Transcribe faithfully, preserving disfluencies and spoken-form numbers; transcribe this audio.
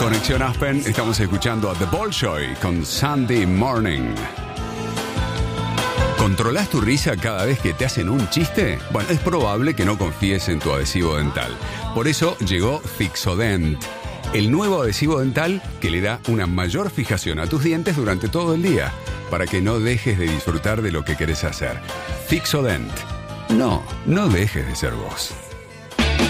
Conexión Aspen, estamos escuchando a The Bolshoi con Sunday Morning. ¿Controlás tu risa cada vez que te hacen un chiste? Bueno, es probable que no confíes en tu adhesivo dental. Por eso llegó Fixodent, el nuevo adhesivo dental que le da una mayor fijación a tus dientes durante todo el día, para que no dejes de disfrutar de lo que querés hacer. Fixodent. No, no dejes de ser vos.